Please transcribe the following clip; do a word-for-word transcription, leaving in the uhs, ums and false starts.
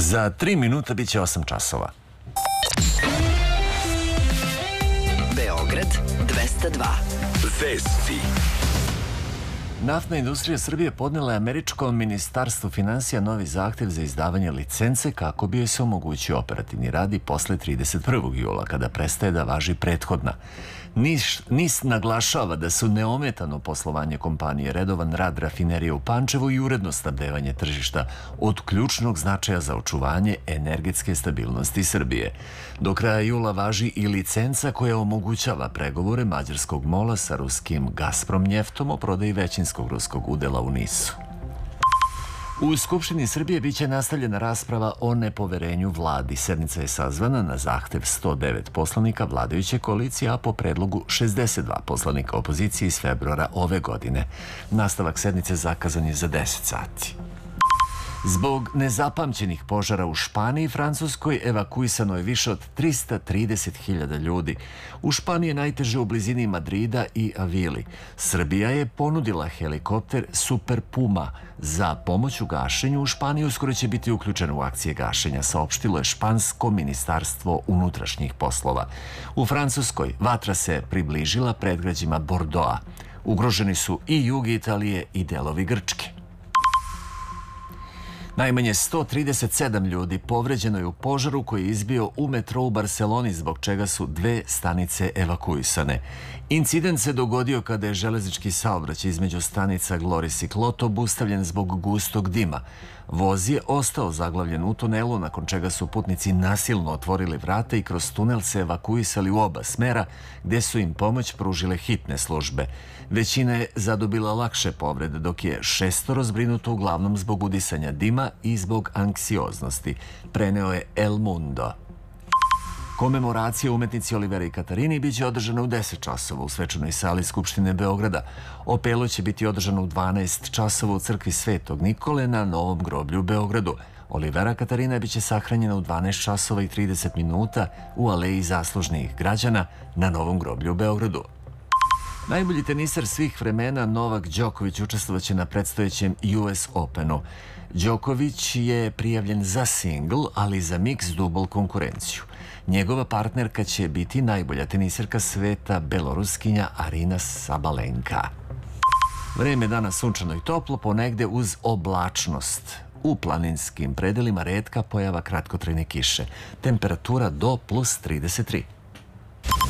Za tri minuta bit će osam časova. Beograd dvesta dva. Vesti. Naftna industrija Srbije podnela je američkom ministarstvu finansija novi zahtev za izdavanje licence kako bi joj se omogućio operativni rad i posle trideset prvog jula, kada prestaje da važi prethodna. NIS naglašava da su neometano poslovanje kompanije, redovan rad rafinerije u Pančevu i uredno snabdevanje tržišta od ključnog značaja za očuvanje energetske stabilnosti Srbije. Do kraja jula važi i licenca koja omogućava pregovore mađarskog MOL-a sa ruskim Gazpromnjeftom o prodaji većinskog ruskog udela u NIS-u. U Skupštini Srbije biće nastavljena rasprava o nepoverenju vladi. Sednica je sazvana na zahtev sto devet poslanika vladajuće koalicije, a po predlogu šezdeset dva poslanika opozicije iz februara ove godine. Nastavak sednice zakazan je za deset sati. Zbog nezapamćenih požara u Španiji i Francuskoj evakuisano je više od trista trideset hiljada ljudi. U Španiji je najteže u blizini Madrida i Avili. Srbija je ponudila helikopter Super Puma za pomoć u gašenju. U Španiji uskoro će biti uključeno u akcije gašenja, saopštilo je špansko ministarstvo unutrašnjih poslova. U Francuskoj vatra se približila predgrađima Bordoa. Ugroženi su i jug Italije i delovi Grčke. Najmanje sto trideset sedam ljudi povređeno je u požaru koji je izbio u metrou u Barseloni, zbog čega su dve stanice evakuisane. Incident se dogodio kada je železnički saobraćaj između stanica Gloris i Kloto obustavljen zbog gustog dima. Voz je ostao zaglavljen u tunelu, nakon čega su putnici nasilno otvorili vrata i kroz tunel se evakuisali u oba smera, gde su im pomoć pružile hitne službe. Većina je zadobila lakše povrede, dok je šestoro zbrinuto uglavnom zbog udisanja dima i zbog anksioznosti, preneo je El Mundo. Komemoracija umetnici Oliveri i Katarini biće održana u deset časova u svečanoj sali Skupštine Beograda. Opelo će biti održano u dvanaest časova u crkvi Svetog Nikole na Novom groblju u Beogradu. Olivera Katarina biće sahranjena u dvanaest časova i trideset minuta u Aleji zaslužnih građana na Novom groblju u Beogradu. Najbolji teniser svih vremena Novak Đoković učestvovaće na predstojećem U S Openu. Đoković je prijavljen za singl, ali za mix dubl konkurenciju. Njegova partnerka će biti najbolja teniserka sveta, Beloruskinja Arina Sabalenka. Vreme danas sunčano i toplo, ponegde uz oblačnost. U planinskim predelima retka pojava kratkotrajne kiše. Temperatura do plus trideset tri.